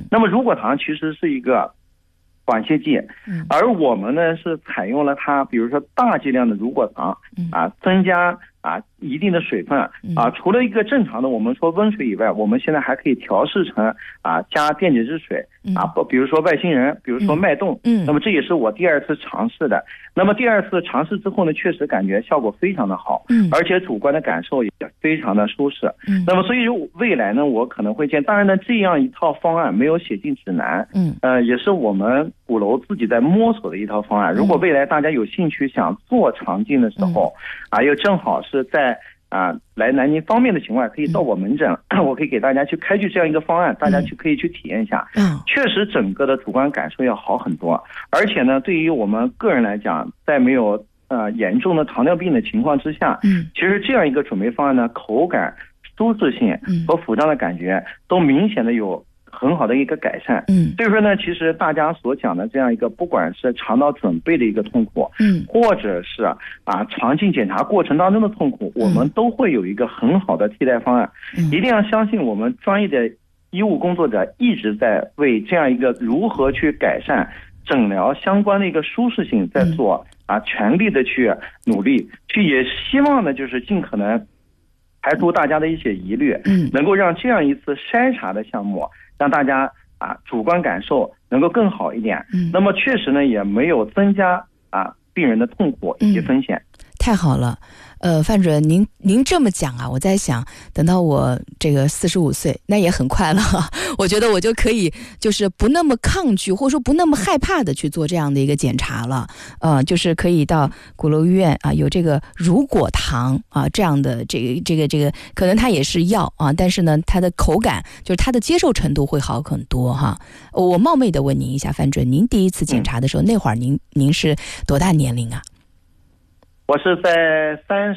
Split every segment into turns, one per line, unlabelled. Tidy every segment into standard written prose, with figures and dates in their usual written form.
那么乳果糖其实是一个缓泻剂，而我们呢是采用了它，比如说大剂量的乳果糖增加一定的水分除了一个正常的我们说温水以外，我们现在还可以调试成加电解质水比如说外星人，比如说脉动，那么这也是我第2次尝试的。那么第2次尝试之后呢，确实感觉效果非常的好，而且主观的感受也非常的舒适。那么所以未来呢，我可能会当然呢，这样一套方案没有写进指南，也是我们鼓楼自己在摸索的一套方案。如果未来大家有兴趣想做肠镜的时候又正好是在来南京方面的情况，可以到我门诊，我可以给大家去开具这样一个方案，大家可以去体验一下。确实整个的主观感受要好很多，而且呢，对于我们个人来讲，在没有严重的糖尿病的情况之下，其实这样一个准备方案呢，口感、舒适性和腹胀的感觉都明显的有很好的一个改善。所以说呢，其实大家所讲的这样一个，不管是肠道准备的一个痛苦，或者是肠镜检查过程当中的痛苦，我们都会有一个很好的替代方案。一定要相信我们专业的医务工作者一直在为这样一个如何去改善诊疗相关的一个舒适性在做全力的去努力，也希望呢就是尽可能排除大家的一些疑虑，能够让这样一次筛查的项目让大家主观感受能够更好一点。那么确实呢也没有增加病人的痛苦以及风险。
太好了。范主任，您这么讲我在想，等到我这个45岁，那也很快了，我觉得我就可以就是不那么抗拒，或者说不那么害怕的去做这样的一个检查了。就是可以到鼓楼医院有这个乳果糖这样的这个，可能它也是药但是呢，它的口感就是它的接受程度会好很多哈。我冒昧的问您一下，范主任，您第一次检查的时候，那会儿您是多大年龄啊？
我是在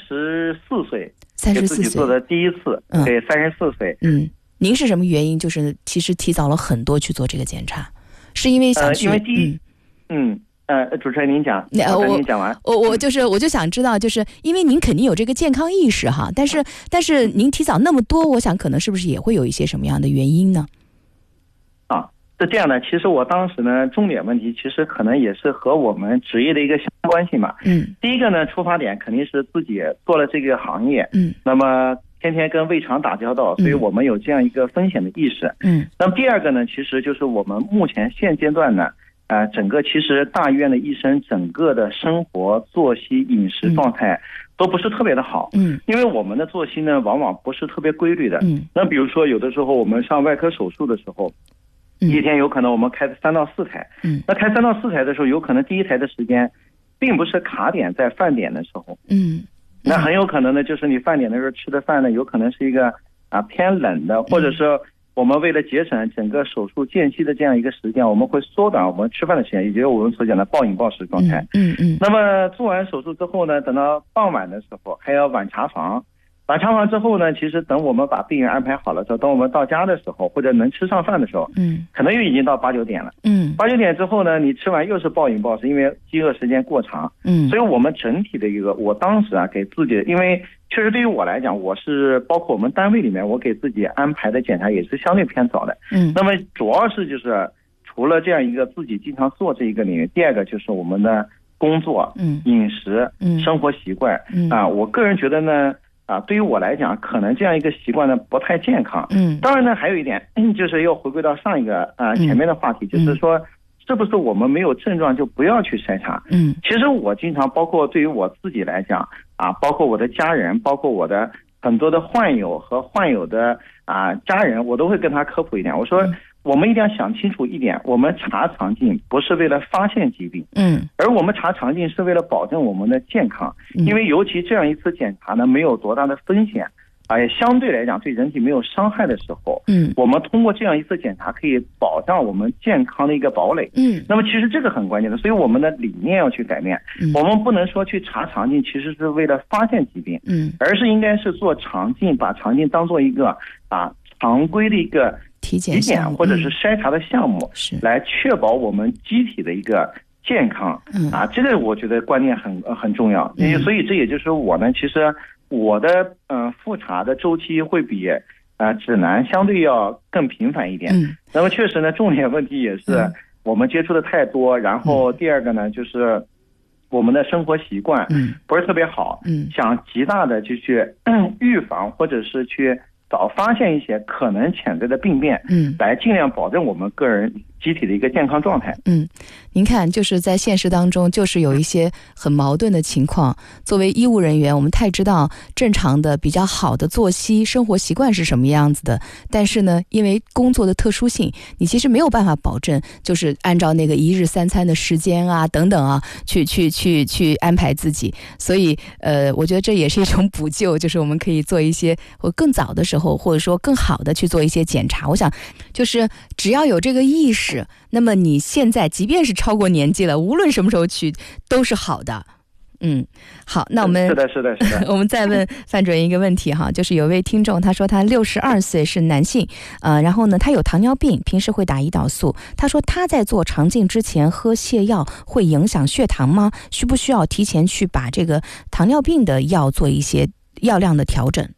34岁给自己做的第一次，对，34岁。
您是什么原因？就是其实提早了很多去做这个检查，是因为想去？
因为主持人您讲，您讲完。
我就想知道，就是因为您肯定有这个健康意识哈，但是您提早那么多，我想可能是不是也会有一些什么样的原因呢？
是这样的，其实我当时呢，重点问题其实可能也是和我们职业的一个相关性嘛。第一个呢，出发点肯定是自己做了这个行业，那么天天跟胃肠打交道，所以我们有这样一个风险的意识。那么第二个呢，其实就是我们目前现阶段呢，整个其实大医院的医生整个的生活作息、饮食状态都不是特别的好。因为我们的作息呢，往往不是特别规律的。那比如说有的时候我们上外科手术的时候，一天有可能我们开3到4台，那开3到4台的时候，有可能第一台的时间并不是卡点在饭点的时候，那很有可能呢，就是你饭点的时候吃的饭呢，有可能是一个偏冷的，或者是我们为了节省整个手术间隙的这样一个时间，我们会缩短我们吃饭的时间，也就是我们所讲的暴饮暴食状态。那么做完手术之后呢，等到傍晚的时候还要晚查房。晚查完之后呢，其实等我们把病人安排好了之后，等我们到家的时候，或者能吃上饭的时候，可能又已经到8、9点了。8、9点之后呢，你吃完又是暴饮暴食，因为饥饿时间过长。所以我们整体的一个，我当时给自己，因为确实对于我来讲，我是包括我们单位里面，我给自己安排的检查也是相对偏早的。那么主要是就是除了这样一个自己经常做这一个领域，第二个就是我们的工作、饮食、生活习惯我个人觉得呢。对于我来讲，可能这样一个习惯呢不太健康。当然呢，还有一点就是要回归到上一个前面的话题，就是说，是不是我们没有症状就不要去筛查？其实我经常，包括对于我自己来讲包括我的家人，包括我的很多的患友和患友的家人，我都会跟他科普一点，我说。我们一定要想清楚一点，我们查肠镜不是为了发现疾病，而我们查肠镜是为了保证我们的健康，因为尤其这样一次检查呢，没有多大的风险，也相对来讲对人体没有伤害的时候，我们通过这样一次检查可以保障我们健康的一个堡垒。那么其实这个很关键的，所以我们的理念要去改变，我们不能说去查肠镜其实是为了发现疾病，而是应该是做肠镜，把肠镜当做一个常规的一个体检或者是筛查的项目，来确保我们机体的一个健康。这个我觉得观念很重要。所以这也就是我呢，其实我的复查的周期会比指南相对要更频繁一点。那么确实呢，重点问题也是我们接触的太多，然后第二个呢，就是我们的生活习惯不是特别好，想极大的就去预防或者是去早发现一些可能潜在的病变，来尽量保证我们个人机体的一个健康状态。
您看，就是在现实当中，就是有一些很矛盾的情况。作为医务人员，我们太知道正常的、比较好的作息、生活习惯是什么样子的。但是呢，因为工作的特殊性，你其实没有办法保证，就是按照那个1日3餐的时间啊，等等啊，去安排自己。所以，我觉得这也是一种补救，就是我们可以做一些，或更早的时候，或者说更好的去做一些检查。我想，就是只要有这个意识，那么你现在即便是超过年纪了，无论什么时候去都是好的。好，那我们
是的
我们再问范主任一个问题哈，就是有位听众他说他62岁是男性，然后呢他有糖尿病，平时会打胰岛素，他说他在做肠镜之前喝泻药会影响血糖吗？需不需要提前去把这个糖尿病的药做一些药量的调整？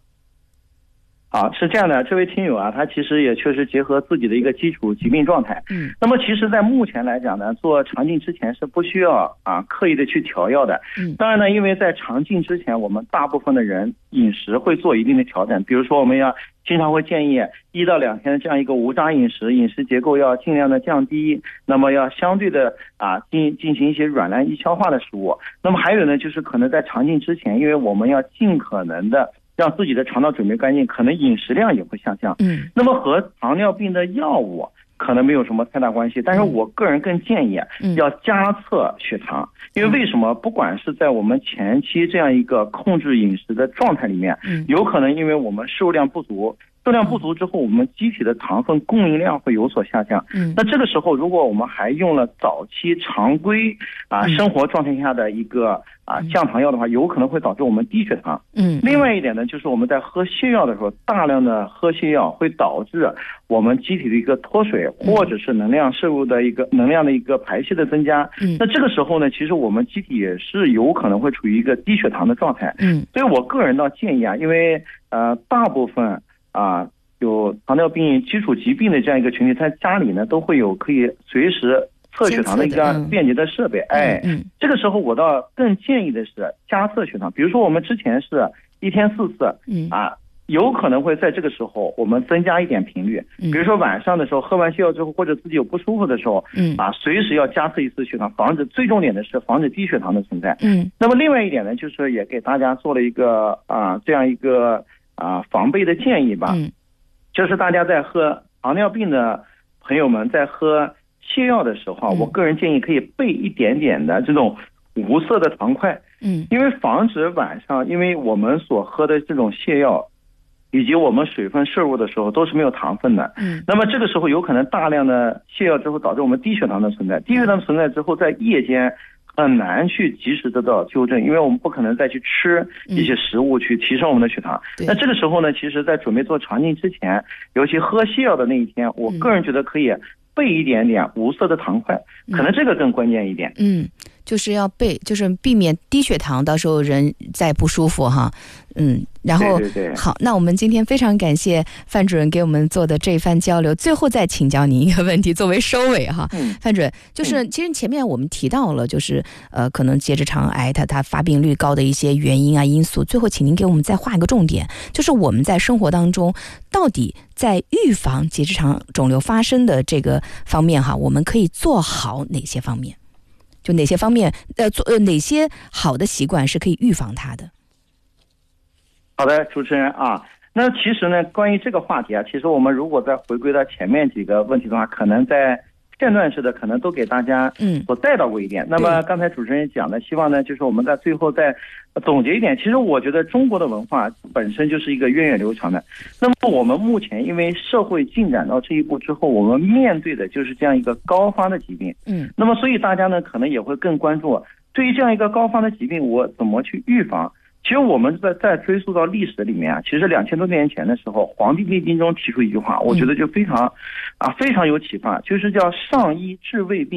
是这样的，这位听友啊，他其实也确实结合自己的一个基础疾病状态。那么其实在目前来讲呢，做肠镜之前是不需要刻意的去调药的。当然呢，因为在肠镜之前，我们大部分的人饮食会做一定的调整，比如说我们要经常会建议1到2天的这样一个无渣饮食，饮食结构要尽量的降低，那么要相对的进行一些软烂易消化的食物。那么还有呢，就是可能在肠镜之前，因为我们要尽可能的让自己的肠道准备干净，可能饮食量也会下降。那么和糖尿病的药物可能没有什么太大关系，但是我个人更建议要加测血糖，因为为什么？不管是在我们前期这样一个控制饮食的状态里面，有可能因为我们摄入量不足之后，我们机体的糖分供应量会有所下降。那这个时候，如果我们还用了早期常规生活状态下的一个降糖药的话，有可能会导致我们低血糖。另外一点呢，就是我们在喝泻药的时候，大量的喝泻药会导致我们机体的一个脱水，或者是能量摄入的一个能量的一个排泄的增加。那这个时候呢，其实我们机体也是有可能会处于一个低血糖的状态。所以我个人倒建议因为大部分有糖尿病基础疾病的这样一个群体，在家里呢都会有可以随时测血糖的一个便捷的设备。这个时候我倒更建议的是加测血糖，比如说我们之前是1天4次，有可能会在这个时候我们增加一点频率，比如说晚上的时候喝完泻药之后，或者自己有不舒服的时候，随时要加测一次血糖，最重点的是防止低血糖的存在。那么另外一点呢，就是也给大家做了一个这样一个防备的建议吧。就是大家在喝糖尿病的朋友们在喝泻药的时候，我个人建议可以备一点点的这种无色的糖块，因为防止晚上，因为我们所喝的这种泻药以及我们水分摄入的时候都是没有糖分的，那么这个时候有可能大量的泻药之后导致我们低血糖的存在，低血糖的存在之后，在夜间很难去及时得到纠正，因为我们不可能再去吃一些食物去提升我们的血糖。那这个时候呢，其实在准备做肠镜之前，尤其喝泻药的那一天，我个人觉得可以备一点点无色的糖块，可能这个更关键一点。
就是要备，就是避免低血糖，到时候人再不舒服哈。然后
对
好，那我们今天非常感谢范主任给我们做的这番交流。最后再请教您一个问题，作为收尾哈，范主任，就是其实前面我们提到了，就是可能结直肠癌它发病率高的一些原因因素。最后请您给我们再画一个重点，就是我们在生活当中到底在预防结直肠肿瘤发生的这个方面哈，我们可以做好哪些方面？就哪些方面哪些好的习惯是可以预防它的？
好的，主持人那其实呢，关于这个话题其实我们如果再回归到前面几个问题的话，可能在片段式的可能都给大家所带到过一点。那么刚才主持人讲的，希望呢就是我们在最后再总结一点。其实我觉得中国的文化本身就是一个源远流长的。那么我们目前因为社会进展到这一步之后，我们面对的就是这样一个高发的疾病。那么所以大家呢可能也会更关注，对于这样一个高发的疾病，我怎么去预防？其实我们在追溯到历史里面其实2000多年前的时候，《黄帝内经》中提出一句话，我觉得就非常有启发，就是叫上医治未病，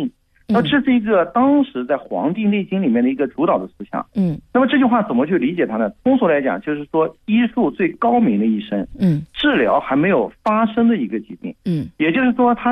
那这是一个当时在《黄帝内经》里面的一个主导的思想。那么这句话怎么去理解它呢？通俗来讲，就是说医术最高明的一生，治疗还没有发生的一个疾病。也就是说它